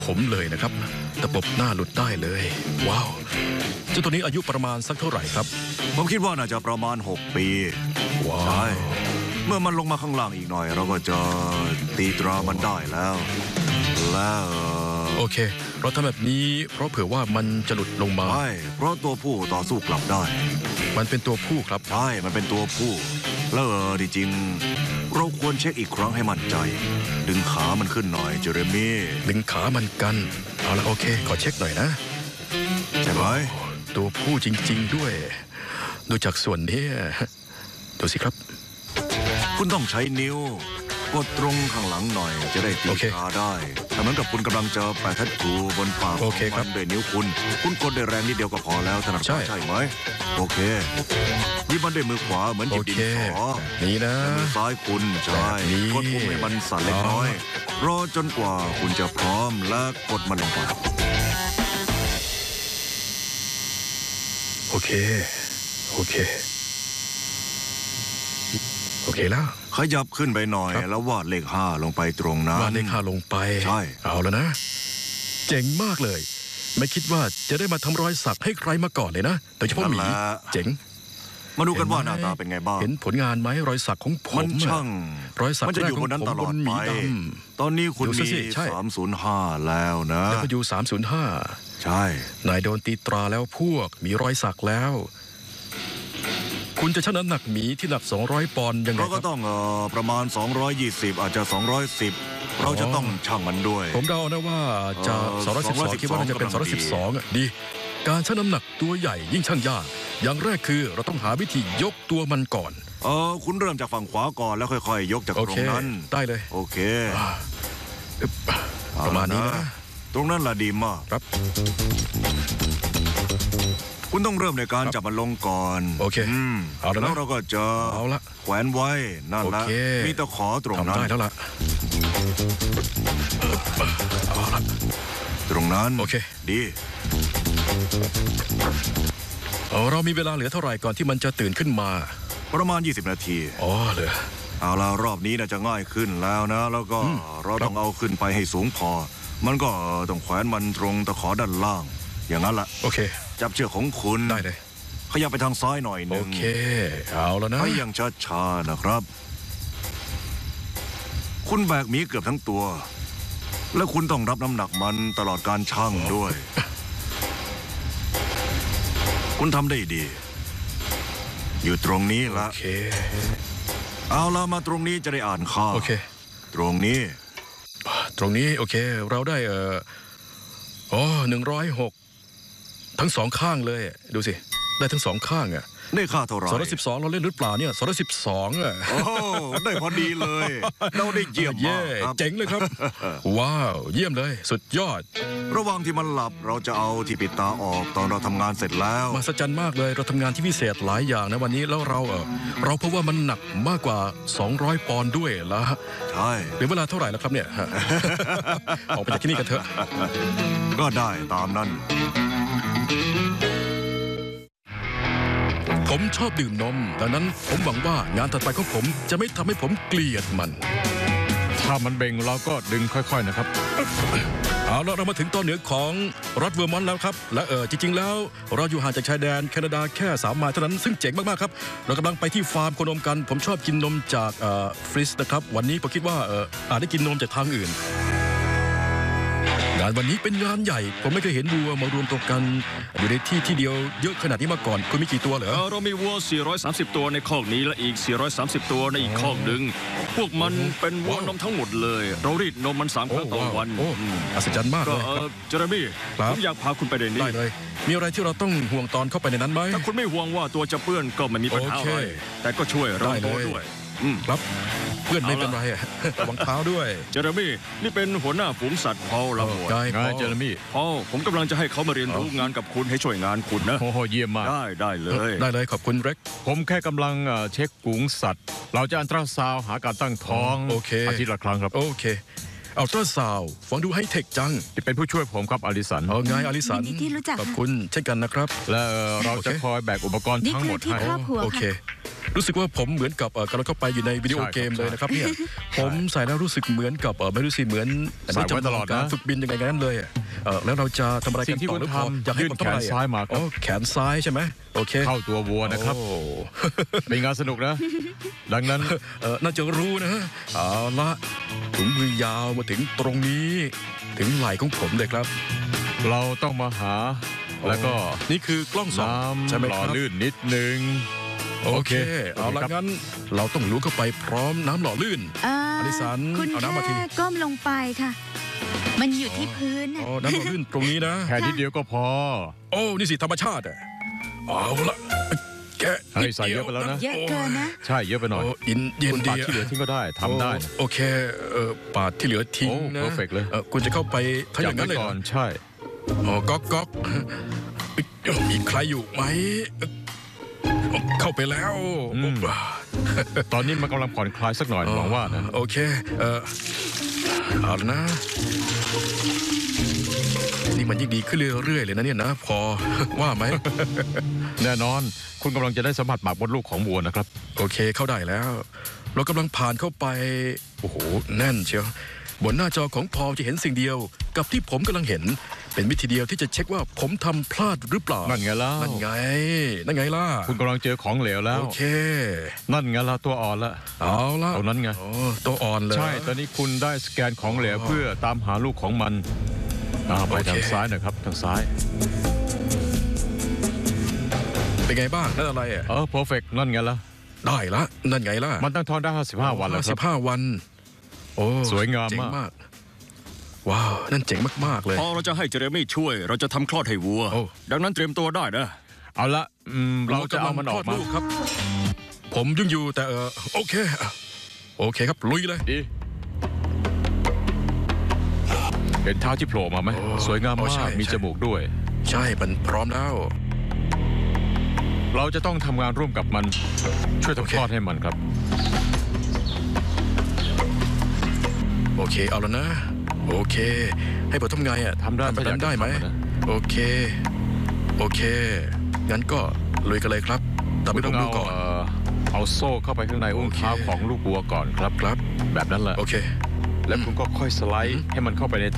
ผมเลยนะครับตะปบหน้าหลุดได้เลยว้าวเจ้าตัวนี้อายุประมาณสักเท่าไหร่ครับผมคิดว่าน่าจะประมาณ6 ปีว้าใช่วเมื่อมันลงมาข้างล่างอีกหน่อยเราก็จะตีตรามันได้แล้วโอเคเราทำแบบนี้เพราะเผื่อว่ามันจะหลุดลงมาใช่เพราะตัวผู้ต่อสู้กลับได้มันเป็นตัวผู้ครับใช่มันเป็นตัวผู้แล้วที่จริงเราควรเช็คอีกครั้งให้มั่นใจดึงขามันขึ้นหน่อยเจเรมี่ดึงขามันกันเอาละโอเคขอเช็คหน่อยนะใช่ไหมตัวผู้จริงๆด้วยดูจากส่วนนี้ดูสิครับคุณต้องใช้นิ้วกดตรงข้างหลังหน่อยจะได้ตีขาได้แต่เหมือนกับคุณกำลังจะแปะทัดทูบนปากของมันด้วยนิ้วคุณกดได้แรงนิดเดียวก็พอแล้วถนัดใช่ไหมโอเคนี่มันด้วยมือขวาเหมือนหยิบดินสอนี่นะมือซ้ายคุณใช่กดปุ่มให้มันสั่นเล็กน้อยรอจนกว่าคุณจะพร้อมและกดมันลงไปโอเคโอเคแล้วขยับขึ้นไปหน่อยแล้ววาดเลข5ลงไปตรงนั้นวาดเลข5ลงไปใช่เอาแล้วนะเจ๋งมากเลยไม่คิดว่าจะได้มาทำรอยสักให้ใครมาก่อนเลยนะโดยเฉพาะหมีเจ๋งมาดูกันว่าหน้าตาเป็นไงบ้างเห็นผลงานไหมรอยสักของผมมันช่างรอยสักมันจะอยู่บนนั้นตลอดไปตอนนี้คุณมี305แล้วนะแล้วก็อยู่305 ใช่นายโดนตีตราแล้วพวกมีรอยสักแล้วคุณจะชั่งน้ำหนักหมีที่หนัก200 ปอนด์ยังไงครับเราก็ต้องประมาณ220อาจจะ210เราจะต้องชั่งมันด้วยผมเดานะว่าจะ212คิดว่าน่าจะเป็น212ดีการชั่งน้ำหนักตัวใหญ่ยิ่งชั่งยากอย่างแรกคือเราต้องหาวิธียกตัวมันก่อนคุณเริ่มจากฝั่งขวาก่อนแล้วค่อยๆยกจากตรงนั้นได้เลยโอเคประมาณนี้นะตรงนั้นละดีมากครับคุณต้องเริ่มในการจับมันลงก่อนโอเคเอาแล้วเราก็จะแขวนไว้นั่นละมีตะขอตรงนั้นได้แล้วล่ะตรงนั้นโอเคดีเรามีเวลาเหลือเท่าไหร่ก่อนที่มันจะตื่นขึ้นมาประมาณ20 นาทีเลยเอาละรอบนี้น่าจะง่ายขึ้นแล้วนะแล้วก็เราต้องเอาขึ้นไปให้สูงพอมันก็ต้องแขวนมันตรงตะขอด้านล่างอย่างนั้นละโอเคจับเชือกของคุณได้เลยขยับไปทางซ้ายหน่อยนึงโอเคเอาแล้วนะให้อย่างช้าๆนะครับคุณแบกหมีเกือบทั้งตัวและคุณต้องรับน้ำหนักมันตลอดการชั่งด้วยคุณทำได้ดีอยู่ตรงนี้ละโอเคเอาละมาตรงนี้จะได้อ่านข้อโอเคตรงนี้โอเคเราได้106ทั้ง2ข้างเลยดูสิได้ทั้ง2ข้างอ่ะได้ค่าเท่าไหร่ 212เราเล่นหรือเปล่าเนี่ย212อ่ะโอ้ได้พอดีเลยเราได้เยี่ยมมากเจ๋งเลยครับว้าวเยี่ยมเลยสุดยอดระหว่างที่มันหลับเราจะเอาที่ปิดตาออกตอนเราทำงานเสร็จแล้วมหัศจรรย์มากเลยเราทำงานที่พิเศษหลายอย่างนะวันนี้แล้วเราพบว่ามันหนักมากกว่า200 ปอนด์ด้วยละใช่เหลือเวลาเท่าไหร่แล้วครับเนี่ยออกไปจากที่นี่กันเถอะก็ได้ตามนั้นผมชอบดื่มนมดังนั้นผมหวังว่างานถัดไปของผมจะไม่ทำให้ผมเกลียดมันถ้ามันเบ่งเราก็ดึงค่อยๆนะครับเอาละเรามาถึงตอนเหนือของรัฐเวอร์มอนต์แล้วครับและจริงๆแล้วเราอยู่ห่างจากชายแดนแคนาดาแค่3 ไมล์เท่านั้นซึ่งเจ๋งมากๆครับเรากำลังไปที่ฟาร์มโคนมกันผมชอบกินนมจากฟริสนะครับวันนี้ผมคิดว่าอาจได้กินนมจากทางอื่นงานวันนี้เป็นงานใหญ่ผมไม่เคยเห็นวัวมารวมตัวกันอยู่ในที่เดียวเยอะขนาดนี้มาก่อนคุณมีกี่ตัวเหรอเรามีวัว430ตัวในคอกนี้และอีก430ตัวในอีกคอกหนึ่งพวกมันเป็นวัวนมทั้งหมดเลยเรารีดนมมัน3 ครั้งต่อวันอัศจรรย์มากเลยเจเรมี่ผมอยากพาคุณไปในนี้ได้เลยมีอะไรที่เราต้องห่วงตอนเข้าไปในนั้นไหมถ้าคุณไม่ห่วงว่าตัวจะเปื้อนก็ไม่มีปัญหาอะไรแต่ก็ช่วยเราด้วยครับเพื่อนไม่เป็นไรระวังเท้าด้วยเจเรมี่นี่เป็นหัวหน้าฝูงสัตว์พอลละหัวเจเรมี่ผมกำลังจะให้เขามาเรียนรู้งานกับคุณให้ช่วยงานคุณนะโอ้โหเยี่ยมมากได้เลยขอบคุณเร็กผมแค่กำลังเช็คฝูงสัตว์เราจะอันตราซาวหาการตั้งท้องอาทิตย์ละครั้งครับโอเคอัลตราซาวฟังดูไฮเทคจังที่เป็นผู้ช่วยผมครับอลิสันเอาไงอลิสันยินดีที่รู้จักขอบค่ะคุณเช่นกันนะครับและเราโอเคจะคอยแบกอุปกรณ์นี่ทั้งคืหมอดที่ให้ครอบครัวโอเคค่ะรู้สึกว่าผมเหมือนกับกำลังเข้าไปอยู่ในวิดีโอเกมเลยนะครับเนี่ย ผมใส่แล้วรู้สึกเหมือนกับไม่รู้สิเหมือนใส่ไว้ตลอดนะการฝึกบินยังไงงั้นเลยแล้วเราจะทำอะไรสิ่กันงที่ต่อคุณหรือพอทำอยากให้ผมทำอะไรยื่นแขนซ้ายมาครับอ๋อแขนซ้ายใช่ไหมโอเคเข้าตัววัวนะครับโอ้เป็นงานสนุกนะ ดังนั้นน่าจะรู้นะเอาละถุงมือยาวมาถึงตรงนี้ ถึงไหล่ของผมเลยครับเราต้องมาหา แล้วก็นี่คือกล้องส่องน้ำใช่ไหมหล่คอรับลื่นนิดนึงโอเคเอาละครับงั้นเราต้องล้วงเข้าไปพร้อมน้ำหล่อลื่น อลิสันคุณเอาน้ำมาทีแค่ก้มลงไปค่ะ มันอยู่ที่พื้นน่ะอ๋อน้ำหล่อลื่นตรงนี้นะแค่นิดเดียวก็พอโอ้นี่สิธรรมชาติเอาละแกเฮ้ยใส่เยอะไปแล้วนะเยอะเกินนะใช่เยอะไปหน่อยโอ้อินเย็นคุณดีปาดที่เหลือทิ้งก็ได้ทำได้โอเคปาดที่เหลือทิ้งโอ้นะ perfect เลยคุณจะเข้าไปถ้าอย่างนั้นเลยจับเหรไว้ก่ออนใช่อ๋อก๊อกก๊อกมีใครอยู่ไหมเข้าไปแล้วตอนนี้มันกำลังผ่อนคลายสักหน่อยหวังว่านะโอเคเอาละนะ นี่มันยิ่งดีขึ้นเรื่อยๆเลยนะเนี่ยนะ พอ ว่าไหมแน่นอนคุณกำลังจะได้สัมผัสปากมดลูกของวัวนะครับโอเคเข้าได้แล้ว เรากำลังผ่านเข้าไป โอ้โห แน่นเชียว บนหน้าจอของพอจะเห็นสิ่งเดียว กับที่ผมกำลังเห็น เป็นวิธีเดียวที่จะเช็คว่าผมทำพลาดหรือเปล่านั่นไงแล้วนั่นไง นั่นไงล่ะคุณกำลังเจอของเหลวแล้วโอเคนั่นไงล่ะตัวอ่อนละเอาละเอานั้นไงโอ้ตัวอ่อนเลยใช่ ตอนนี้คุณได้สแกนของเหลวเพื่อตามหาลูกของมันไปทางซ้ายหนะครับ ทางซ้ายเป็นไงบ้าง นั่นอะไรอ่ะ perfect นั่นไงล่ะได้ละ นั่นไงล่ะมันตั้งท้องได้55 วันแล้วครับ 55 วัน โอ้สวยงามเจ๋งมากมาก ว้าว นั่นเจ๋งมากๆเลยพอเราจะให้เจเรมี่ช่วย เราจะทำคลอดให้วัวโอ้ดังนั้นเตรียมตัวได้นะเอาละเราจะเอามันออกมาคลดลูครับ ผมยุ่งอยู่แต่โอเค โอเคครับ ลุยเลยดี เห็นเท้าที่โผล่มาไหมโอ้สวยงามโอ้มาใช่ก มีใช่จมูกด้วยใช่ มันพร้อมแล้วเราจะต้องทำงานร่วมกับมัน ช่วยโอทำเคคลอดให้มันครับโอเค เอาแล้วนะ โอเค ให้ผมทำไงอ่ะทำได้แบบนั้นได้ไหมถ้าอยากจะทำอะนะโอเค โอเค งั้นก็ลุยกันเลยครับ แต่ไม่ต้องดูก่อนเอาโซ่เข้าไปข้างในอุ้งเท้าของลูกวัวก่อนครับครับแบบนั้นแหละโอเคแล้วคุณก็ค่อยสไลด์ให้มันเข้าไปใน